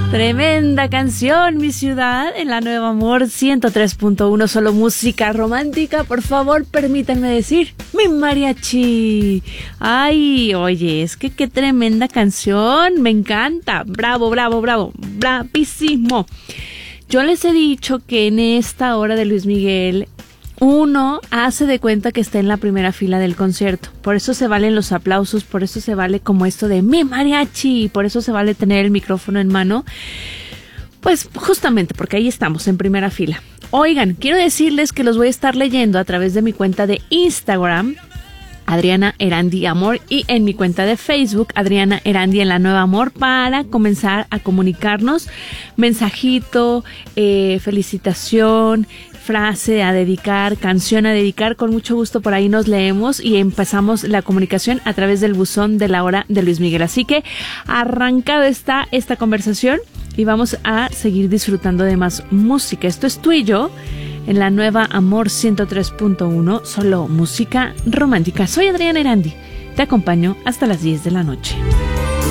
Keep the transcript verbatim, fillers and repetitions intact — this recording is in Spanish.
Tremenda canción, mi ciudad, en la Nueva Amor ciento tres punto uno, solo música romántica. Por favor, permítanme decir, mi mariachi. Ay, oye, es que qué tremenda canción, me encanta. Bravo, bravo, bravo, bravísimo. Yo les he dicho que en esta hora de Luis Miguel, uno hace de cuenta que está en la primera fila del concierto. Por eso se valen los aplausos, por eso se vale como esto de mi mariachi, por eso se vale tener el micrófono en mano. Pues justamente porque ahí estamos en primera fila. Oigan, quiero decirles que los voy a estar leyendo a través de mi cuenta de Instagram, Adriana Erandi Amor, y en mi cuenta de Facebook, Adriana Erandi en la Nueva Amor, para comenzar a comunicarnos mensajito, eh, felicitación, frase a dedicar, canción a dedicar. Con mucho gusto por ahí nos leemos y empezamos la comunicación a través del buzón de la hora de Luis Miguel. Así que arrancada está esta conversación y vamos a seguir disfrutando de más música. Esto es Tú y Yo en la Nueva Amor ciento tres punto uno, solo música romántica. Soy Adriana Erandi, te acompaño hasta las diez de la noche.